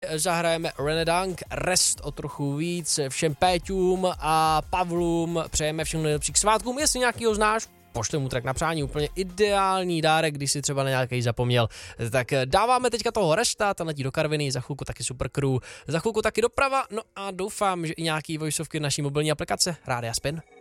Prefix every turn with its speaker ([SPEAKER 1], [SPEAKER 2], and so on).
[SPEAKER 1] zahrajeme Renedunk, Rest o trochu víc, všem Péťům a Pavlům přejeme všechno nejlepší k svátkům, jestli nějakýho znáš, pošle mu track na přání, úplně ideální dárek, když si třeba na nějaký zapomněl. Tak dáváme teďka toho Resta, tam letí do Karviny, za chvilku taky Super Crew, za chvilku taky doprava, no a doufám, že i nějaký voiceovky naší mobilní aplikace Rádia Spin.